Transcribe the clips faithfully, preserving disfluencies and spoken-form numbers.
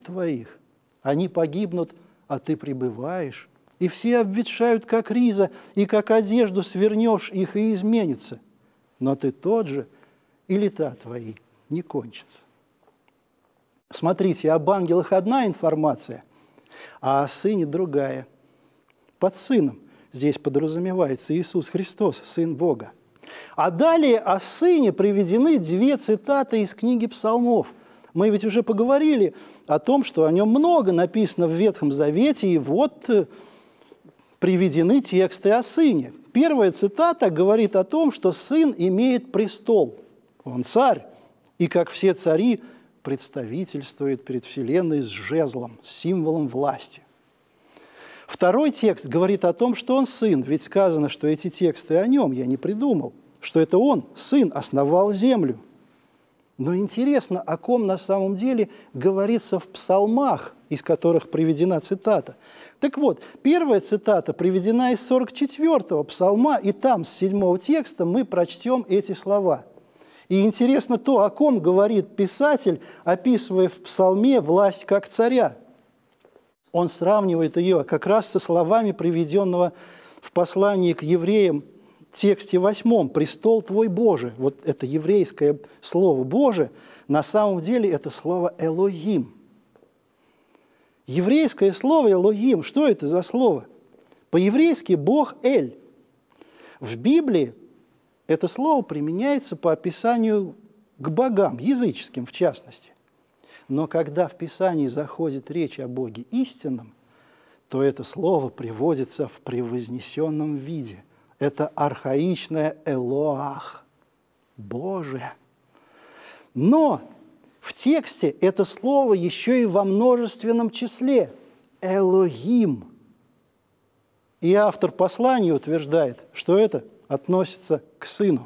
твоих. Они погибнут, а ты пребываешь. И все обветшают, как риза, и как одежду свернешь их, и изменится. Но ты тот же, и лета твои не кончатся. Смотрите, об ангелах одна информация, а о Сыне другая. Под Сыном здесь подразумевается Иисус Христос, Сын Бога. А далее о Сыне приведены две цитаты из книги Псалмов. Мы ведь уже поговорили о том, что о нем много написано в Ветхом Завете, и вот приведены тексты о Сыне. Первая цитата говорит о том, что Сын имеет престол. Он царь, и, как все цари, представительствует перед Вселенной с жезлом, символом власти. Второй текст говорит о том, что он сын, ведь сказано, что эти тексты о нем, я не придумал, что это он, сын, основал землю. Но интересно, о ком на самом деле говорится в псалмах, из которых приведена цитата. Так вот, первая цитата приведена из сорок четвёртого псалма, и там с седьмого текста мы прочтем эти слова. И интересно то, о ком говорит писатель, описывая в псалме власть как царя. Он сравнивает ее как раз со словами, приведенного в послании к евреям в тексте восьмом «Престол твой Боже». Вот это еврейское слово «Боже», на самом деле это слово «Элохим». Еврейское слово «Элохим», что это за слово? По-еврейски «Бог Эль». В Библии это слово применяется по описанию к богам, языческим в частности. Но когда в Писании заходит речь о Боге истинном, то это слово приводится в превознесенном виде. Это архаичное «элоах» – «Боже». Но в тексте это слово еще и во множественном числе – «элохим». И автор послания утверждает, что это относится к Сыну.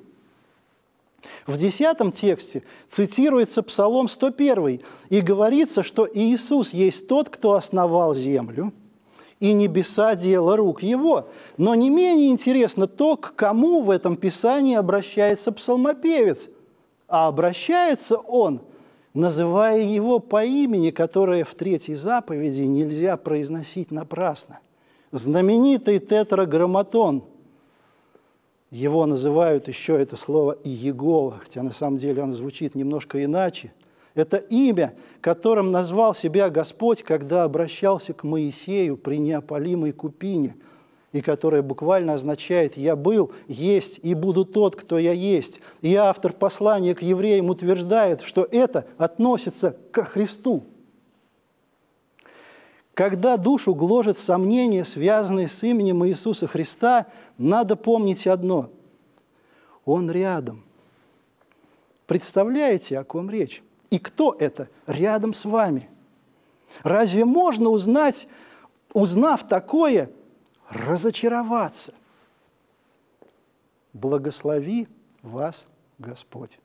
В десятом тексте цитируется Псалом сто первый, и говорится, что Иисус есть тот, кто основал землю, и небеса – дело рук Его. Но не менее интересно то, к кому в этом Писании обращается псалмопевец. А обращается он, называя Его по имени, которое в третьей заповеди нельзя произносить напрасно. Знаменитый тетраграмматон. Его называют еще это слово Иегова, хотя на самом деле оно звучит немножко иначе. Это имя, которым назвал себя Господь, когда обращался к Моисею при неопалимой купине, и которое буквально означает «Я был, есть и буду тот, кто я есть». И автор послания к евреям утверждает, что это относится ко Христу. Когда душу гложет сомнения, связанные с именем Иисуса Христа, надо помнить одно – Он рядом. Представляете, о ком речь? И кто это рядом с вами? Разве можно узнать, узнав такое, разочароваться? Благослови вас Господь.